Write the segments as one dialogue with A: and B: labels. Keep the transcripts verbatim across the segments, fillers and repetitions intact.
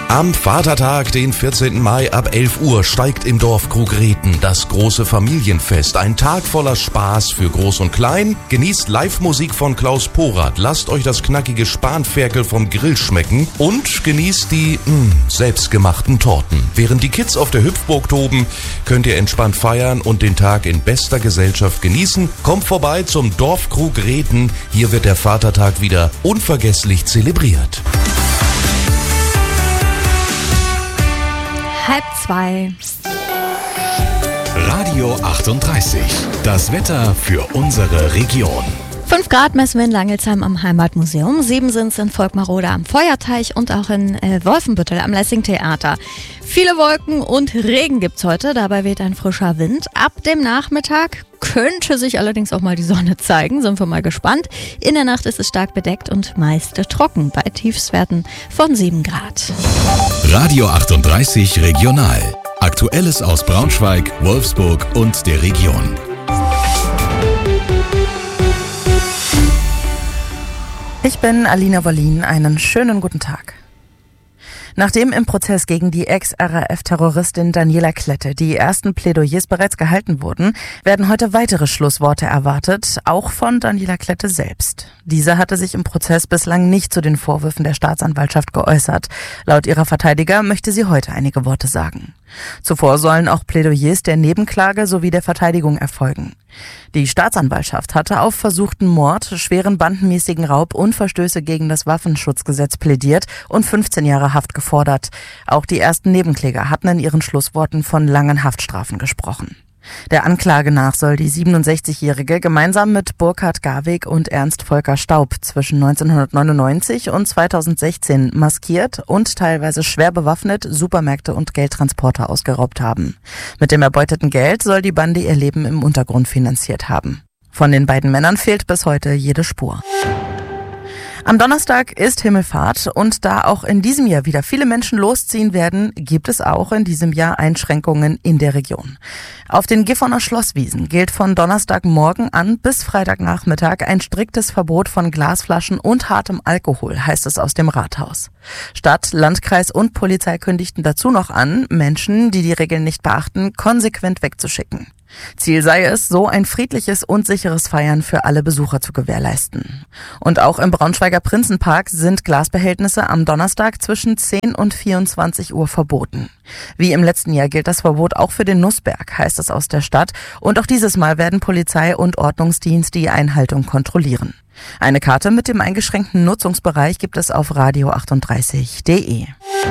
A: Am Vatertag, den vierzehnten Mai ab elf Uhr, steigt im Dorf Krugreten das große Familienfest. Ein Tag voller Spaß für Groß und Klein. Genießt Live-Musik von Klaus Porath. Lasst euch das knackige Spanferkel vom Grill schmecken und genießt die mh, selbstgemachten Torten. Während die Kids auf der Hüpfburg toben, könnt ihr entspannt feiern und den Tag in bester Gesellschaft genießen. Kommt vorbei zum Dorf Krugreten. Hier wird der Vatertag wieder unvergesslich zelebriert.
B: Halb zwei.
C: Radio achtunddreißig. Das Wetter für unsere Region.
B: fünf Grad messen wir in Langelsheim am Heimatmuseum. sieben sind es in Volkmarode am Feuerteich und auch in äh, Wolfenbüttel am Lessing-Theater. Viele Wolken und Regen gibt's heute. Dabei weht ein frischer Wind. Ab dem Nachmittag könnte sich allerdings auch mal die Sonne zeigen. Sind wir mal gespannt. In der Nacht ist es stark bedeckt und meist trocken bei Tiefstwerten von sieben Grad.
C: Radio achtunddreißig Regional. Aktuelles aus Braunschweig, Wolfsburg und der Region.
D: Ich bin Alina Wollin. Einen schönen guten Tag. Nachdem im Prozess gegen die Ex-R A F-Terroristin Daniela Klette die ersten Plädoyers bereits gehalten wurden, werden heute weitere Schlussworte erwartet, auch von Daniela Klette selbst. Diese hatte sich im Prozess bislang nicht zu den Vorwürfen der Staatsanwaltschaft geäußert. Laut ihrer Verteidiger möchte sie heute einige Worte sagen. Zuvor sollen auch Plädoyers der Nebenklage sowie der Verteidigung erfolgen. Die Staatsanwaltschaft hatte auf versuchten Mord, schweren bandenmäßigen Raub und Verstöße gegen das Waffenschutzgesetz plädiert und fünfzehn Jahre Haft gefordert. Auch die ersten Nebenkläger hatten in ihren Schlussworten von langen Haftstrafen gesprochen. Der Anklage nach soll die siebenundsechzigjährige gemeinsam mit Burkhard Garwig und Ernst Volker Staub zwischen neunzehnhundertneunundneunzig und zweitausendsechzehn maskiert und teilweise schwer bewaffnet Supermärkte und Geldtransporter ausgeraubt haben. Mit dem erbeuteten Geld soll die Bande ihr Leben im Untergrund finanziert haben. Von den beiden Männern fehlt bis heute jede Spur. Am Donnerstag ist Himmelfahrt und da auch in diesem Jahr wieder viele Menschen losziehen werden, gibt es auch in diesem Jahr Einschränkungen in der Region. Auf den Gifhorner Schlosswiesen gilt von Donnerstagmorgen an bis Freitagnachmittag ein striktes Verbot von Glasflaschen und hartem Alkohol, heißt es aus dem Rathaus. Stadt, Landkreis und Polizei kündigten dazu noch an, Menschen, die die Regeln nicht beachten, konsequent wegzuschicken. Ziel sei es, so ein friedliches und sicheres Feiern für alle Besucher zu gewährleisten. Und auch im Braunschweiger Prinzenpark sind Glasbehältnisse am Donnerstag zwischen zehn und vierundzwanzig Uhr verboten. Wie im letzten Jahr gilt das Verbot auch für den Nussberg, heißt es aus der Stadt. Und auch dieses Mal werden Polizei und Ordnungsdienst die Einhaltung kontrollieren. Eine Karte mit dem eingeschränkten Nutzungsbereich gibt es auf radio achtunddreißig punkt de.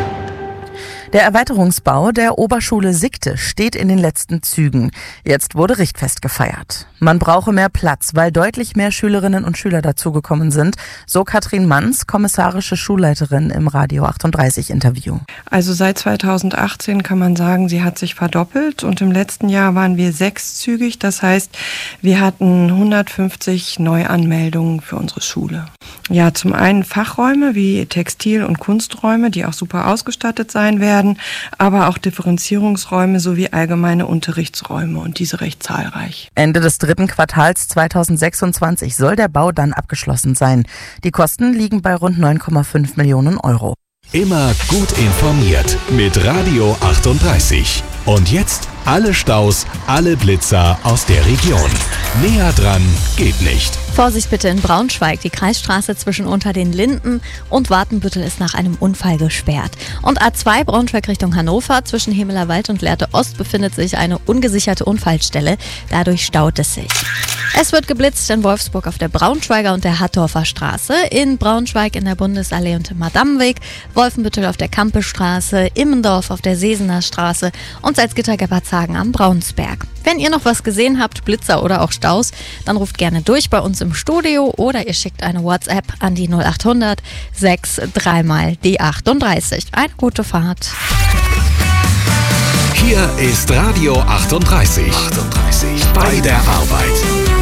D: Der Erweiterungsbau der Oberschule Sickte steht in den letzten Zügen. Jetzt wurde Richtfest gefeiert. Man brauche mehr Platz, weil deutlich mehr Schülerinnen und Schüler dazugekommen sind, so Katrin Manns, kommissarische Schulleiterin im Radio achtunddreißig Interview.
E: Also seit zweitausendachtzehn kann man sagen, sie hat sich verdoppelt und im letzten Jahr waren wir sechszügig. Das heißt, wir hatten hundertfünfzig Neuanmeldungen für unsere Schule. Ja, zum einen Fachräume wie Textil- und Kunsträume, die auch super ausgestattet sein werden, aber auch Differenzierungsräume sowie allgemeine Unterrichtsräume und diese recht zahlreich.
D: Ende des dritten Quartals zweitausendsechsundzwanzig soll der Bau dann abgeschlossen sein. Die Kosten liegen bei rund neun Komma fünf Millionen Euro.
C: Immer gut informiert mit Radio achtunddreißig. Und jetzt alle Staus, alle Blitzer aus der Region. Näher dran geht nicht.
B: Vorsicht bitte in Braunschweig. Die Kreisstraße zwischen Unter den Linden und Watenbüttel ist nach einem Unfall gesperrt. Und A zwei Braunschweig Richtung Hannover zwischen Hemelerwald und Lehrte Ost befindet sich eine ungesicherte Unfallstelle. Dadurch staut es sich. Es wird geblitzt in Wolfsburg auf der Braunschweiger und der Hattorfer Straße, in Braunschweig in der Bundesallee und im Madammweg, Wolfenbüttel auf der Kampestraße, Immendorf auf der Sesener Straße und Salzgitter-Gebhardshagen am Braunsberg. Wenn ihr noch was gesehen habt, Blitzer oder auch Staus, dann ruft gerne durch bei uns im Studio oder ihr schickt eine WhatsApp an die null achthundert sechs drei mal die achtunddreißig. Eine gute Fahrt.
C: Hier ist Radio achtunddreißig. achtunddreißig. Bei der Arbeit.